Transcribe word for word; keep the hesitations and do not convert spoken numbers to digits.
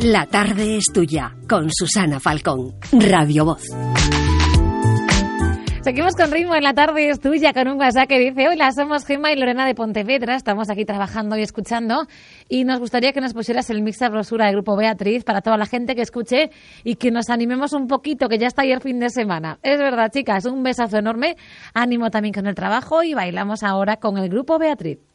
La tarde es tuya, con Susana Falcón, Radio Voz. Seguimos con ritmo en La tarde es tuya, con un WhatsApp que dice: hola, somos Gemma y Lorena de Pontevedra, estamos aquí trabajando y escuchando y nos gustaría que nos pusieras el mix sabrosura del Grupo Beatriz para toda la gente que escuche y que nos animemos un poquito, que ya está ayer fin de semana. Es verdad, chicas, un besazo enorme, ánimo también con el trabajo y bailamos ahora con el Grupo Beatriz.